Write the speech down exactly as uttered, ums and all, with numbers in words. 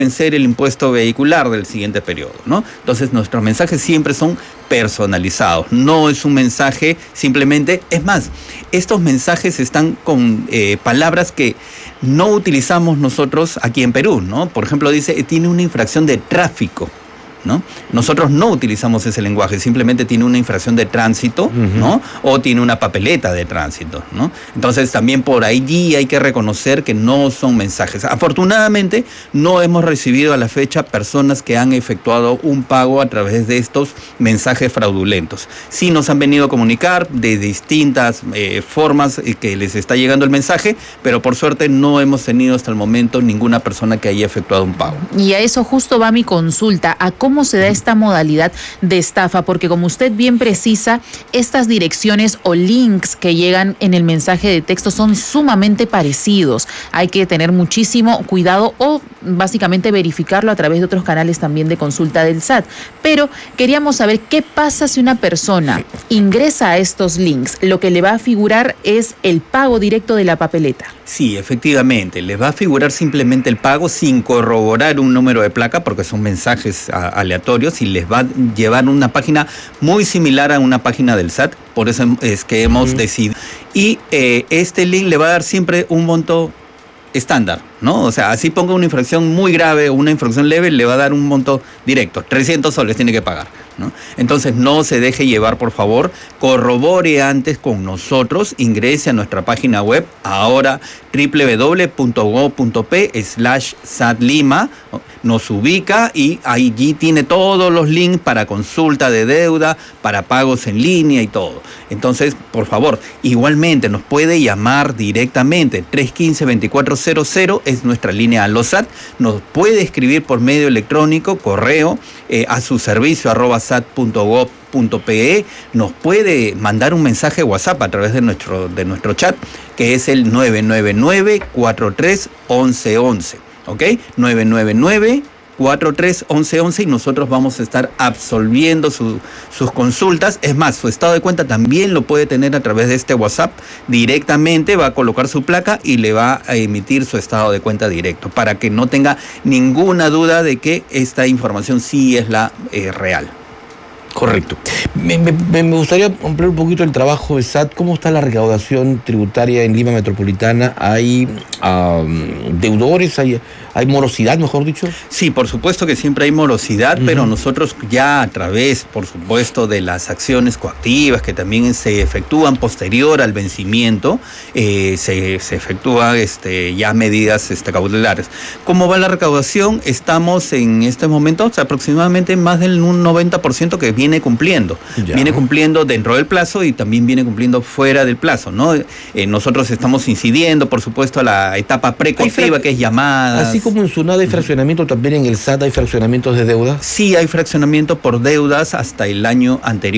vencer el impuesto vehicular del siguiente periodo, ¿no? Entonces nuestros mensajes siempre son personalizados, no es un mensaje simplemente, es más, estos mensajes están con eh, palabras que no utilizamos nosotros aquí en Perú, ¿no? Por ejemplo, dice, tiene una infracción de tráfico, ¿no? Nosotros no utilizamos ese lenguaje, simplemente tiene una infracción de tránsito, uh-huh. ¿no? O tiene una papeleta de tránsito, ¿no? Entonces también por allí hay que reconocer que no son mensajes. Afortunadamente no hemos recibido a la fecha personas que han efectuado un pago a través de estos mensajes fraudulentos. Sí nos han venido a comunicar de distintas eh, formas que les está llegando el mensaje, pero por suerte no hemos tenido hasta el momento ninguna persona que haya efectuado un pago. Y a eso justo va mi consulta, ¿a cómo ¿Cómo se da esta modalidad de estafa? Porque como usted bien precisa, estas direcciones o links que llegan en el mensaje de texto son sumamente parecidos. Hay que tener muchísimo cuidado o básicamente verificarlo a través de otros canales también de consulta del S A T. Pero queríamos saber qué pasa si una persona ingresa a estos links. Lo que le va a figurar es el pago directo de la papeleta. Sí, efectivamente, les va a figurar simplemente el pago sin corroborar un número de placa porque son mensajes a aleatorios y les va a llevar una página muy similar a una página del S A T, por eso es que hemos uh-huh. decidido. Y eh, este link le va a dar siempre un monto estándar, ¿no? O sea, así ponga una infracción muy grave o una infracción leve, le va a dar un monto directo, trescientos soles tiene que pagar, ¿no? Entonces no se deje llevar, por favor, corrobore antes con nosotros, ingrese a nuestra página web, ahora doble u doble u doble u punto gob punto pe slash satlima, nos ubica y allí tiene todos los links para consulta de deuda, para pagos en línea y todo. Entonces, por favor, igualmente nos puede llamar directamente, tres uno cinco, veinticuatro cero cero es nuestra línea a los S A T, nos puede escribir por medio electrónico, correo, eh, a su servicio arroba sat punto gob punto pe, nos puede mandar un mensaje WhatsApp a través de nuestro, de nuestro chat, que es el nueve nueve nueve, cuatro tres, once once, ¿ok? nueve nueve nueve, cuatro tres, once once y nosotros vamos a estar absolviendo su, sus consultas. Es más, su estado de cuenta también lo puede tener a través de este WhatsApp. Directamente va a colocar su placa y le va a emitir su estado de cuenta directo para que no tenga ninguna duda de que esta información sí es la eh, real. Correcto. Me, me, me gustaría ampliar un poquito el trabajo de S A T. ¿Cómo está la recaudación tributaria en Lima Metropolitana? ¿Hay um, deudores? ¿Hay, ¿Hay morosidad, mejor dicho? Sí, por supuesto que siempre hay morosidad, uh-huh. pero nosotros ya a través, por supuesto, de las acciones coactivas que también se efectúan posterior al vencimiento, eh, se, se efectúan este, ya medidas este, cautelares. ¿Cómo va la recaudación? Estamos en este momento o sea, aproximadamente más del un noventa por ciento que viene cumpliendo. Ya. Viene cumpliendo dentro del plazo y también viene cumpliendo fuera del plazo, ¿no? Eh, nosotros estamos incidiendo, por supuesto, a la etapa precoactiva, que es llamadas. Así como en SUNAT hay fraccionamiento, también en el S A T hay fraccionamientos de deuda. Sí, hay fraccionamiento por deudas hasta el año anterior.